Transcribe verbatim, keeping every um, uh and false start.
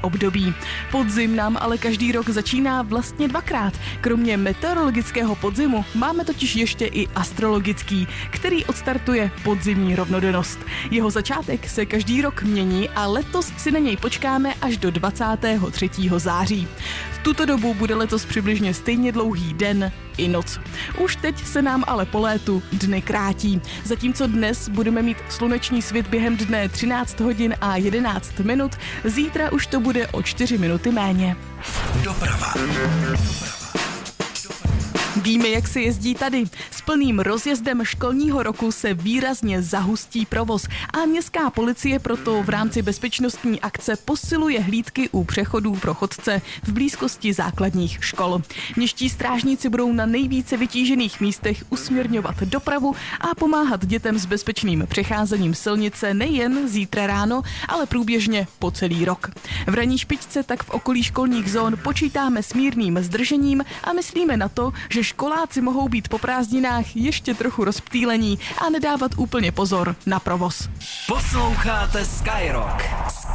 období. Podzim nám ale každý rok začíná vlastně dvakrát. Kromě meteorologického podzimu máme totiž ještě i astrologický, který odstartuje podzimní rovnodennost. Jeho začátek se každý rok mění a letos si na něj počkáme až do dvacátého třetího září. V tuto dobu bude letos přibližně stejně dlouhý den i noc. Už teď se nám ale po létu dny krátí. Zatímco dnes budeme mít sluneční svit během dne třináct hodin a jedenáct minut, zítra už to bude o čtyři minuty méně. Doprava. Víme, jak se jezdí tady. S plným rozjezdem školního roku se výrazně zahustí provoz a městská policie proto v rámci bezpečnostní akce posiluje hlídky u přechodů pro chodce v blízkosti základních škol. Městští strážníci budou na nejvíce vytížených místech usměrňovat dopravu a pomáhat dětem s bezpečným přecházením silnice nejen zítra ráno, ale průběžně po celý rok. V ranní špičce tak v okolí školních zón počítáme s mírným zdržením a myslíme na to, že školáci mohou být po prázdninách ještě trochu rozptýlení a nedávat úplně pozor na provoz. Posloucháte Skyrock.